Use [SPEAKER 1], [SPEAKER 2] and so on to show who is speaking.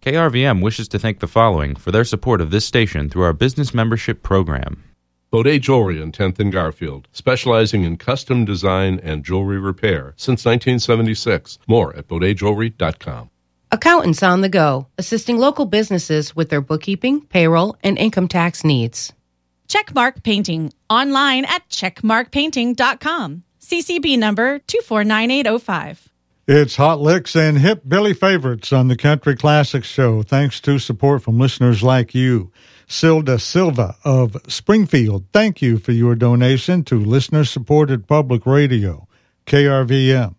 [SPEAKER 1] KRVM wishes to thank the following for their support of this station through our business membership program.
[SPEAKER 2] Baudet Jewelry in 10th and Garfield, specializing in custom design and jewelry repair since 1976. More at BaudetJewelry.com.
[SPEAKER 3] Accountants on the Go, assisting local businesses with their bookkeeping, payroll, and income tax needs.
[SPEAKER 4] Checkmark Painting, online at checkmarkpainting.com. CCB number 249805.
[SPEAKER 5] It's Hot Licks and Hip Billy Favorites on the Country Classics Show, thanks to support from listeners like you. Silda Silva of Springfield, thank you for your donation to listener-supported public radio, KRVM.